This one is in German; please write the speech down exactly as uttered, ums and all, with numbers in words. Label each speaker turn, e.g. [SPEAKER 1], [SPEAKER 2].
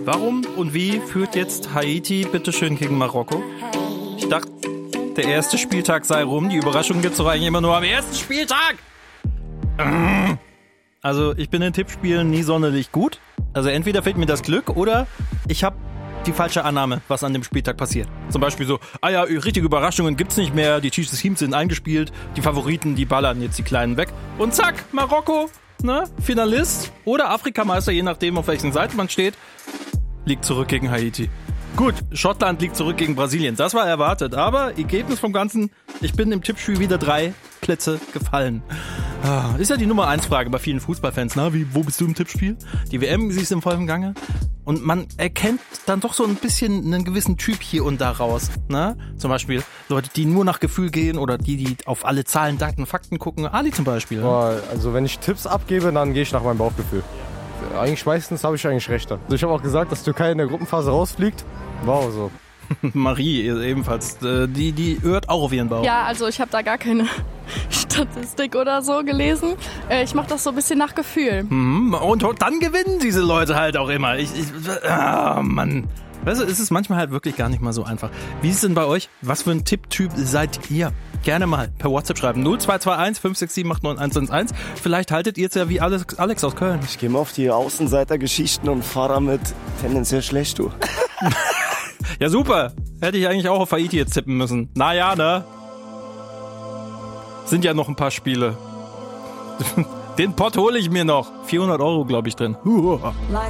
[SPEAKER 1] Warum und wie führt jetzt Haiti bitteschön gegen Marokko? Ich dachte, der erste Spieltag sei rum. Die Überraschung gibt's doch eigentlich immer nur am ersten Spieltag. Also ich bin in Tippspielen nie sonderlich gut. Also entweder fehlt mir das Glück oder ich habe die falsche Annahme, was an dem Spieltag passiert. Zum Beispiel so, ah ja, richtige Überraschungen gibt's nicht mehr, die Teams sind eingespielt, die Favoriten, die ballern jetzt die Kleinen weg. Und zack, Marokko, ne, Finalist oder Afrikameister, je nachdem, auf welchen Seite man steht, liegt zurück gegen Haiti. Gut, Schottland liegt zurück gegen Brasilien, das war erwartet, aber Ergebnis vom Ganzen, ich bin im Tippspiel wieder drei Plätze gefallen. Ah, ist ja die Nummer eins Frage bei vielen Fußballfans, ne? Wie, wo bist du im Tippspiel? Die W M, sie ist im vollen Gange. Und man erkennt dann doch so ein bisschen einen gewissen Typ hier und da raus, ne? Zum Beispiel Leute, die nur nach Gefühl gehen oder die, die auf alle Zahlen, Daten, Fakten gucken. Ali zum Beispiel.
[SPEAKER 2] Boah, also wenn ich Tipps abgebe, dann gehe ich nach meinem Bauchgefühl. Eigentlich meistens habe ich eigentlich recht. Also ich habe auch gesagt, dass Türkei in der Gruppenphase rausfliegt. Wow, so.
[SPEAKER 1] Marie ebenfalls, die, die hört auch auf ihren Bauch.
[SPEAKER 3] Ja, also ich habe da gar keine Statistik oder so gelesen. Ich mache das so ein bisschen nach Gefühl.
[SPEAKER 1] Mhm, und dann gewinnen diese Leute halt auch immer. Ich, ich, ah, Mann. Weißt du, ist es manchmal halt wirklich gar nicht mal so einfach. Wie ist es denn bei euch? Was für ein Tipptyp seid ihr? Gerne mal per WhatsApp schreiben. null zwei zwei eins fünf sechs sieben acht neun eins eins eins. Vielleicht haltet ihr es ja wie Alex, Alex aus Köln.
[SPEAKER 4] Ich gehe mal auf die Außenseitergeschichten und fahre damit tendenziell schlecht, du.
[SPEAKER 1] Ja, super. Hätte ich eigentlich auch auf Haiti jetzt tippen müssen. Naja, ne? Sind ja noch ein paar Spiele. Den Pott hole ich mir noch. vierhundert Euro, glaube ich, drin. Like